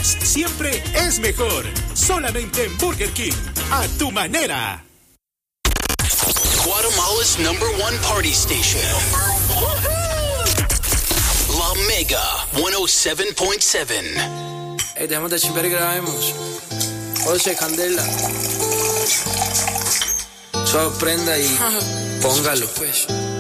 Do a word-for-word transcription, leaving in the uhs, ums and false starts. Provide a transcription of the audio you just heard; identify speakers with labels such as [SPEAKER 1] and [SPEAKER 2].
[SPEAKER 1] más siempre es mejor. Solamente en Burger King. A tu manera.
[SPEAKER 2] Guatemala's number one party station. La Mega one oh seven point seven.
[SPEAKER 3] Hey, dejemos de chimper y grabemos. José Candela. Sorprenda y póngalo.